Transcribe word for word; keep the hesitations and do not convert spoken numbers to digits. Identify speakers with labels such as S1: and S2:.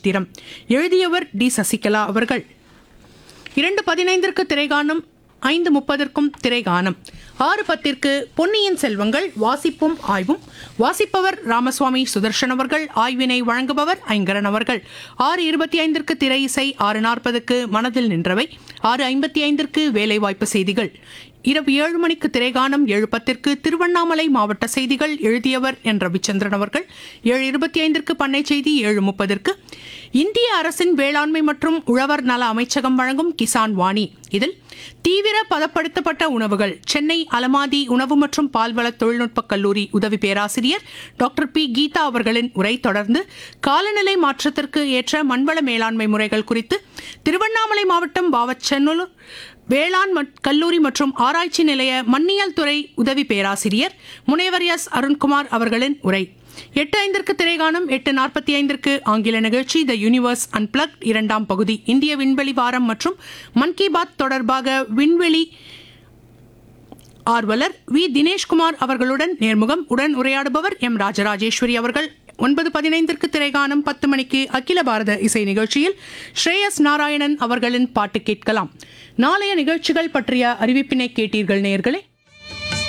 S1: சித்திரம். எழுதியவர் டி சசிகலா அவர்கள். இரண்டு பதினைந்திற்கு திரைகானம், ஐந்து முப்பதற்கும் திரைகானம். ஆறு பத்திற்கு பொன்னியின் செல்வங்கள் வாசிப்பும் ஆய்வும். வாசிப்பவர் ராமசுவாமி சுதர்ஷன் அவர்கள். ஆய்வினை வழங்குபவர் ஐங்கரன் அவர்கள். ஆறு இருபத்தி ஐந்திற்கு திரை இசை. ஆறு நாற்பதுக்கு மனதில் நின்றவை. ஆறு ஐம்பத்தி ஐந்திற்கு வேலைவாய்ப்பு செய்திகள். இரவு ஏழு மணிக்கு திரைகானம். ஏழு பத்திற்கு திருவண்ணாமலை மாவட்ட செய்திகள். எழுதியவர் என் ரவிச்சந்திரன் அவர்கள். ஏழு இருபத்தி ஐந்திற்கு பண்ணை செய்தி. ஏழு முப்பதற்கு இந்திய அரசின் வேளாண்மை மற்றும் உழவர் நல அமைச்சகம் வழங்கும் கிசான் வாணி. இதில் தீவிர பதப்படுத்தப்பட்ட உணவுகள், சென்னை அலமாதி உணவு மற்றும் பால்வள தொழில்நுட்ப கல்லூரி உதவி பேராசிரியர் டாக்டர் பி கீதா அவர்களின் உரை தொடர்ந்து காலநிலை மாற்றத்திற்கு ஏற்ற மண்வள மேலாண்மை முறைகள் குறித்து திருவண்ணாமலை மாவட்டம் பாவச்சநல்லூர் வேளாண் கல்லூரி மற்றும் ஆராய்ச்சி நிலைய மண்ணியல் துறை உதவி பேராசிரியர் முனைவர் எஸ் அருண்குமார் அவர்களின் உரை. எட்டு ஐந்திற்கு திரைகானம். எட்டு நாற்பத்தி ஐந்திற்கு ஆங்கில நிகழ்ச்சி த யூனிவர்ஸ் அன்பிளக்ட் இரண்டாம் பகுதி. இந்திய விண்வெளி வாரம் மற்றும் மன் கி பாத் தொடர்பாக விண்வெளி ஆர்வலர் வி தினேஷ்குமார் அவர்களுடன் நேர்முகம். உடன் உரையாடுபவர் எம் ராஜராஜேஸ்வரி அவர்கள். ஒன்பது பதினைந்திற்கு திரைகானம். பத்து மணிக்கு அகில பாரத இசை நிகழ்ச்சியில் ஸ்ரேயஸ் நாராயணன் அவர்களின் பாட்டு கேட்கலாம். நாளைய நிகழ்ச்சிகள் பற்றிய அறிவிப்பினை கேட்டீர்கள் நேயர்களே.